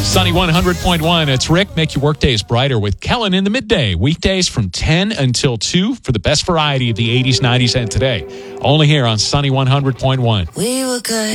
Sunny 100.1. It's Rick. Make your workdays brighter with Kellen in the midday. Weekdays from 10 until 2 for the best variety of the 80s, 90s, and today. Only here on Sunny 100.1. We were good.